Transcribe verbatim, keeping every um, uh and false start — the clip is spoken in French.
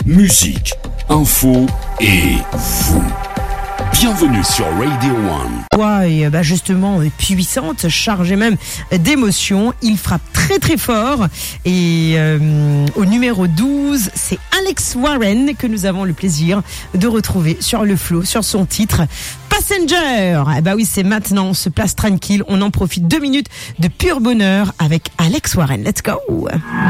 musique, info et vous. Bienvenue sur Radio One. Ouais, et bah justement puissante, chargée même d'émotions. Il frappe très très fort. Et euh, au numéro douze, c'est Alex Warren que nous avons le plaisir de retrouver sur le flow, sur son titre Passenger. Eh bah oui, c'est maintenant, on se place tranquille. On en profite deux minutes de pur bonheur avec Alex Warren. Let's go.